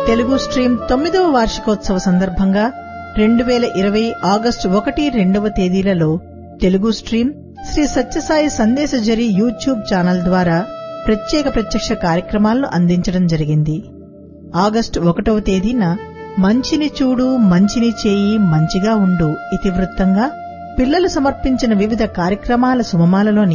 Telugu stream 9వ వార్షికోత్సవ సందర్భంగా 2020 August 1, 2వ తేదీలలో Telugu stream Shri Sathya Sai సందేశజరి YouTube channel ద్వారా ప్రత్యక్ష కార్యక్రమాలను అందించడం జరిగింది. ఆగస్టు 1వ తేదీన మంచిని చూడు, మంచిని చేయి, మంచిగా ఉండు ఇతివృత్తంగా పిల్లలు సమర్పించిన వివిధ కార్యక్రమాల సుమమాలలోని